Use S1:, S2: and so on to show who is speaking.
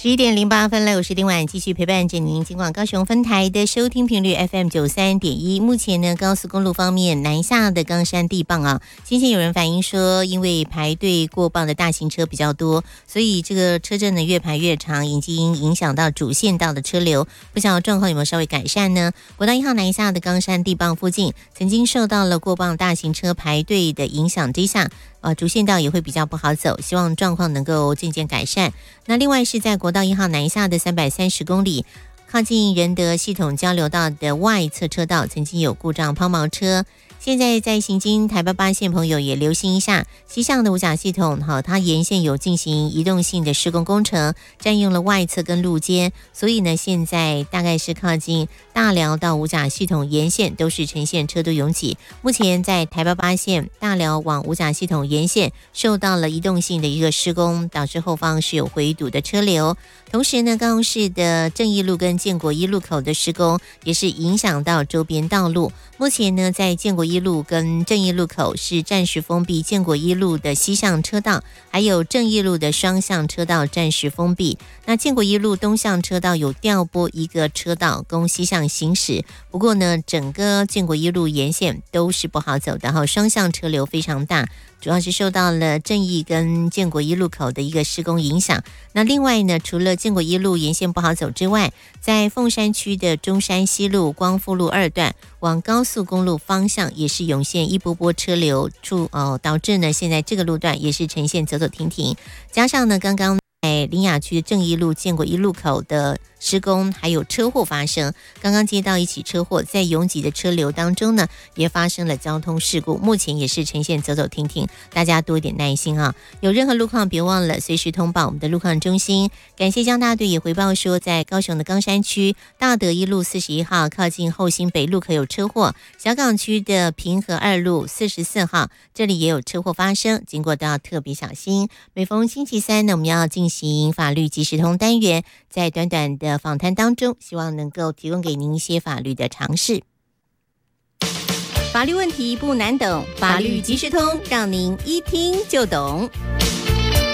S1: 11:08了，我是丁婉，继续陪伴着您。尽管高雄分台的收听频率 FM93.1，目前呢高速公路方面南下的冈山地磅啊，先前有人反映说，因为排队过磅的大型车比较多，所以这个车阵呢越排越长，已经影响到主线道的车流。不晓得状况有没有稍微改善呢？国道1号南下的冈山地磅附近，曾经受到了过磅大型车排队的影响之下。主线道也会比较不好走，希望状况能够渐渐改善。那另外是在国道1号南下的330公里，靠近仁德系统交流道的外侧车道曾经有故障抛锚车。现在在行经台88线朋友也留心一下，西向的五甲系统它沿线有进行移动性的施工工程，占用了外侧跟路肩，所以呢现在大概是靠近大寮到五甲系统沿线都是呈现车多拥挤。目前在台88线大寮往五甲系统沿线受到了移动性的一个施工，导致后方是有回堵的车流。同时呢，高雄市的正义路跟建国一路口的施工也是影响到周边道路。目前呢，在建国一路跟正义路口是暂时封闭建国一路的西向车道，还有正义路的双向车道暂时封闭。那建国一路东向车道有调拨一个车道供西向行驶，不过呢，整个建国一路沿线都是不好走的，双向车流非常大。主要是受到了正义跟建国一路口的一个施工影响。那另外呢，除了建国一路沿线不好走之外，在凤山区的中山西路光复路2段往高速公路方向也是涌现一波波车流导致呢现在这个路段也是呈现走走停停。加上呢刚刚在苓雅区的正义路建国一路口的施工还有车祸发生，刚刚接到一起车祸，在拥挤的车流当中呢也发生了交通事故，目前也是呈现走走停停，大家多一点耐心啊！有任何路况别忘了随时通报我们的路况中心。感谢江大队也回报说，在高雄的冈山区大德一路41号靠近后新北路口有车祸，小港区的平和2路44号这里也有车祸发生，经过都要特别小心。每逢星期三呢，我们要进行法律即时通单元，在短短的访谈当中，希望能够提供给您一些法律的常识。法律问题不难懂，法律即时通让您一听就懂。